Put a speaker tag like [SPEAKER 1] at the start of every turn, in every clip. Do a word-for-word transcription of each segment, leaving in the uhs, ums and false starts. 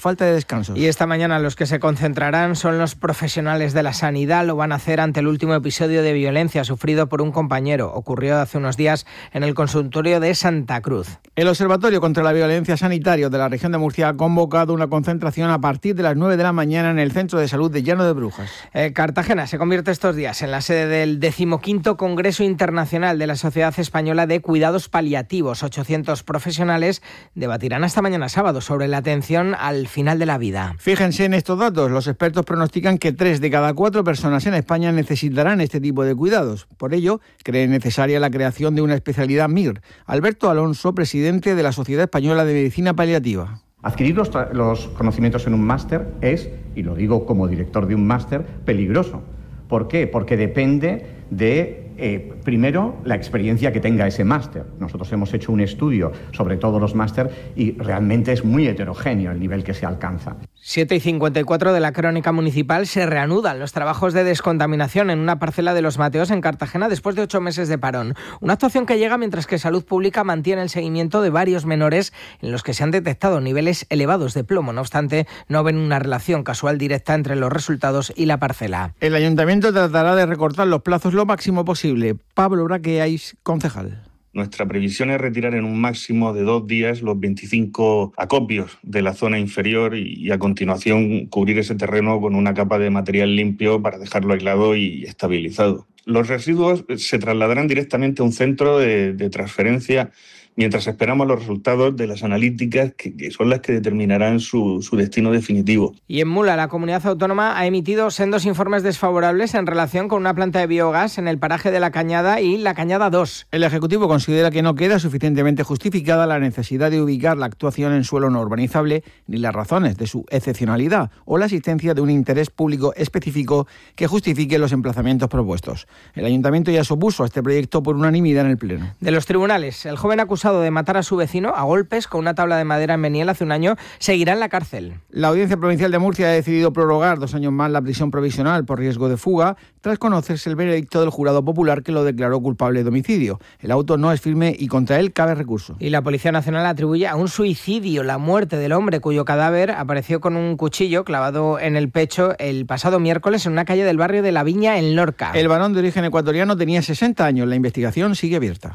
[SPEAKER 1] falta de descansos.
[SPEAKER 2] Y esta mañana los que se concentrarán son los profesionales de la sanidad. Lo van a hacer ante el último episodio de violencia sufrido por un compañero. Ocurrió hace unos días en el consultorio de Santa Cruz.
[SPEAKER 1] El Observatorio contra la Violencia Sanitaria de la región de Murcia ha convocado una concentración a partir de las nueve de la mañana en el Centro de Salud de Llano de Brujas.
[SPEAKER 2] Eh, Cartagena se convierte estos días en la sede del decimoquinto Congreso Internacional de la Sociedad Española de Cuidados Paliativos. ochocientos profesionales debatirán hasta mañana sábado sobre la atención al final de la vida.
[SPEAKER 1] Fíjense en estos datos. Los expertos pronostican que tres de cada cuatro personas en España necesitarán este tipo de cuidados. Por ello, creen necesaria la creación de una especialidad M I R. Alberto Alonso, presidente de la Sociedad Española de Medicina Paliativa.
[SPEAKER 3] Adquirir los, los conocimientos en un máster es, y lo digo como director de un máster, peligroso. ¿Por qué? Porque depende de, eh, primero, la experiencia que tenga ese máster. Nosotros hemos hecho un estudio sobre todos los máster y realmente es muy heterogéneo el nivel que se alcanza.
[SPEAKER 2] siete y cincuenta y cuatro de la crónica municipal. Se reanudan los trabajos de descontaminación en una parcela de Los Mateos en Cartagena después de ocho meses de parón. Una actuación que llega mientras que Salud Pública mantiene el seguimiento de varios menores en los que se han detectado niveles elevados de plomo. No obstante, no ven una relación casual directa entre los resultados y la parcela.
[SPEAKER 1] El ayuntamiento tratará de recortar los plazos lo máximo posible. Pablo Braqueais, concejal.
[SPEAKER 4] Nuestra previsión es retirar en un máximo de dos días los veinticinco acopios de la zona inferior y, y a continuación cubrir ese terreno con una capa de material limpio para dejarlo aislado y estabilizado. Los residuos se trasladarán directamente a un centro de, de transferencia mientras esperamos los resultados de las analíticas que, que son las que determinarán su, su destino definitivo.
[SPEAKER 2] Y en Mula, la comunidad autónoma ha emitido sendos informes desfavorables en relación con una planta de biogás en el paraje de La Cañada y La Cañada dos.
[SPEAKER 1] El Ejecutivo considera que no queda suficientemente justificada la necesidad de ubicar la actuación en suelo no urbanizable ni las razones de su excepcionalidad o la existencia de un interés público específico que justifique los emplazamientos propuestos. El Ayuntamiento ya se opuso a este proyecto por unanimidad en el Pleno.
[SPEAKER 2] De los tribunales, el joven acusado de matar a su vecino a golpes con una tabla de madera en Beniel hace un año seguirá en la cárcel.
[SPEAKER 1] La Audiencia Provincial de Murcia ha decidido prorrogar dos años más la prisión provisional por riesgo de fuga tras conocerse el veredicto del jurado popular que lo declaró culpable de homicidio. El auto no es firme y contra él cabe recurso.
[SPEAKER 2] Y la Policía Nacional atribuye a un suicidio la muerte del hombre cuyo cadáver apareció con un cuchillo clavado en el pecho el pasado miércoles en una calle del barrio de La Viña en Lorca.
[SPEAKER 1] El varón de origen ecuatoriano tenía sesenta años. La investigación sigue abierta.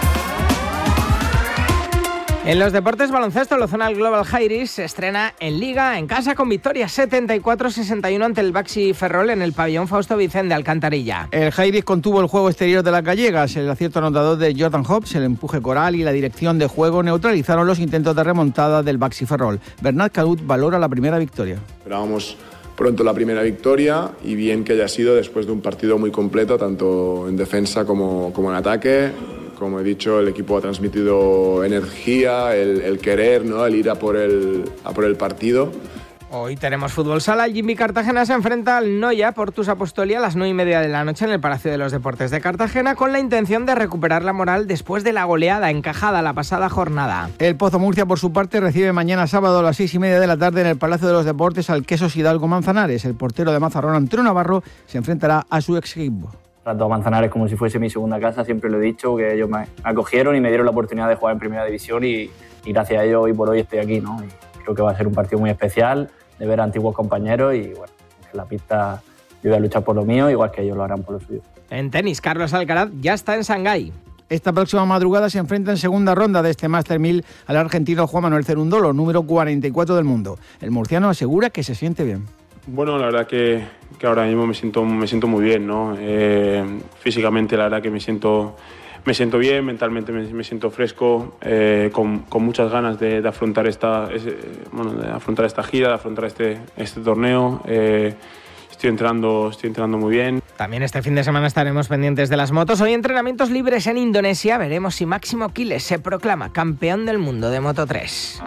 [SPEAKER 2] En los deportes baloncesto, el Ozonal Global Jairis se estrena en Liga en casa con victoria setenta y cuatro sesenta y uno ante el Baxi Ferrol en el pabellón Fausto Vicente de Alcantarilla.
[SPEAKER 1] El Jairis contuvo el juego exterior de las gallegas. El acierto anotador de Jordan Hobbs, el empuje coral y la dirección de juego neutralizaron los intentos de remontada del Baxi Ferrol. Bernat Calut valora la primera victoria.
[SPEAKER 5] Esperábamos pronto la primera victoria y bien que haya sido después de un partido muy completo, tanto en defensa como, como en ataque. Como he dicho, el equipo ha transmitido energía, el, el querer, ¿no? El ir a por el, a por el partido.
[SPEAKER 2] Hoy tenemos fútbol sala. El Jimmy Cartagena se enfrenta al Noia Portus Apostoli a las nueve y media de la noche en el Palacio de los Deportes de Cartagena con la intención de recuperar la moral después de la goleada encajada la pasada jornada.
[SPEAKER 1] El Pozo Murcia, por su parte, recibe mañana sábado a las seis y media de la tarde en el Palacio de los Deportes al Quesos Hidalgo Manzanares. El portero de Mazarrón, Antonio Navarro, se enfrentará a su ex equipo.
[SPEAKER 6] Trato a Manzanares como si fuese mi segunda casa, siempre lo he dicho, que ellos me acogieron y me dieron la oportunidad de jugar en Primera División y, y gracias a ellos hoy por hoy estoy aquí, ¿no? Y creo que va a ser un partido muy especial, de ver a antiguos compañeros y bueno, en la pista yo voy a luchar por lo mío, igual que ellos lo harán por lo suyo.
[SPEAKER 2] En tenis, Carlos Alcaraz ya está en Shanghái.
[SPEAKER 1] Esta próxima madrugada se enfrenta en segunda ronda de este Master mil al argentino Juan Manuel Cerundolo, número cuarenta y cuatro del mundo. El murciano asegura que se siente bien.
[SPEAKER 7] Bueno, la verdad que, que ahora mismo me siento, me siento muy bien, ¿no? Eh, físicamente la verdad que me siento, me siento bien, mentalmente me, me siento fresco, eh, con, con muchas ganas de, de, afrontar esta, ese, bueno, de afrontar esta gira, de afrontar este, este torneo. Eh, estoy entrando, estoy entrando muy bien.
[SPEAKER 2] También este fin de semana estaremos pendientes de las motos. Hoy entrenamientos libres en Indonesia. Veremos si Máximo Quiles se proclama campeón del mundo de Moto tres.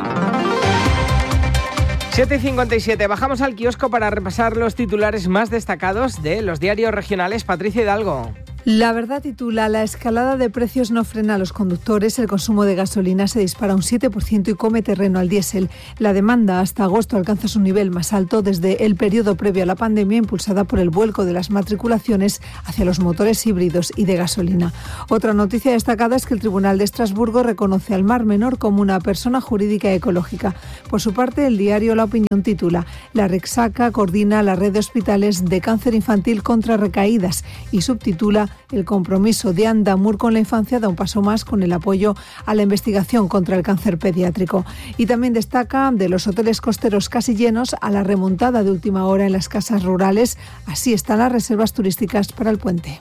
[SPEAKER 2] siete y cincuenta y siete, bajamos al kiosco para repasar los titulares más destacados de los diarios regionales. Patricia Hidalgo.
[SPEAKER 8] La Verdad titula: la escalada de precios no frena a los conductores, el consumo de gasolina se dispara un siete por ciento y come terreno al diésel. La demanda hasta agosto alcanza su nivel más alto desde el periodo previo a la pandemia, impulsada por el vuelco de las matriculaciones hacia los motores híbridos y de gasolina. Otra noticia destacada es que el Tribunal de Estrasburgo reconoce al Mar Menor como una persona jurídica ecológica. Por su parte, el diario La Opinión titula: la Rexaca coordina la red de hospitales de cáncer infantil contra recaídas, y subtitula: el compromiso de Andamur con la infancia da un paso más con el apoyo a la investigación contra el cáncer pediátrico. Y también destaca: de los hoteles costeros casi llenos a la remontada de última hora en las casas rurales. Así están las reservas turísticas para el puente.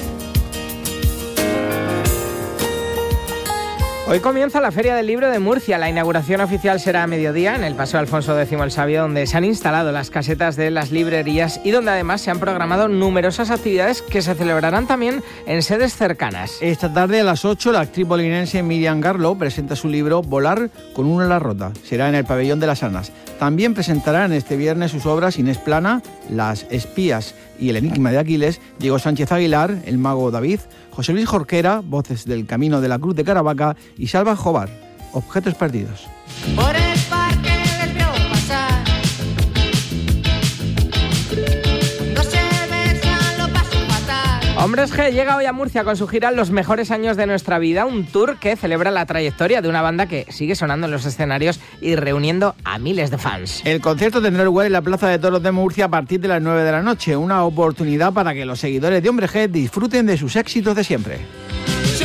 [SPEAKER 2] Hoy comienza la Feria del Libro de Murcia. La inauguración oficial será a mediodía en el Paseo Alfonso X el Sabio, donde se han instalado las casetas de las librerías y donde además se han programado numerosas actividades que se celebrarán también en sedes cercanas.
[SPEAKER 1] Esta tarde a las ocho, la actriz bolinense Miriam Garlow presenta su libro Volar con una ala rota. Será en el Pabellón de las Anas. También presentarán este viernes sus obras Inés Plana, Las Espías y El Enigma de Aquiles, Diego Sánchez Aguilar, El Mago David, José Luis Jorquera, Voces del Camino de la Cruz de Caravaca, y Salva Jobar, Objetos Perdidos.
[SPEAKER 9] Por el parque les vio pasar. No se besan, lo paso fatal.
[SPEAKER 2] Hombres G llega hoy a Murcia con su gira Los Mejores Años de Nuestra Vida, un tour que celebra la trayectoria de una banda que sigue sonando en los escenarios y reuniendo a miles de fans.
[SPEAKER 1] El concierto tendrá lugar en la Plaza de Toros de Murcia a partir de las nueve de la noche, una oportunidad para que los seguidores de Hombres G disfruten de sus éxitos de siempre.